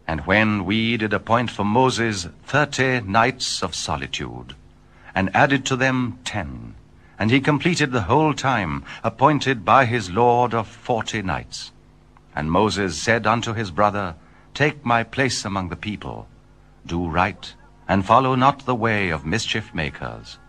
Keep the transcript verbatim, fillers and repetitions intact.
And when we did appoint for Moses thirty nights of solitude, and added to them ten, and he completed the whole time appointed by his Lord of forty nights. And Moses said unto his brother, Take my place among the people, do right, and follow not the way of mischief makers.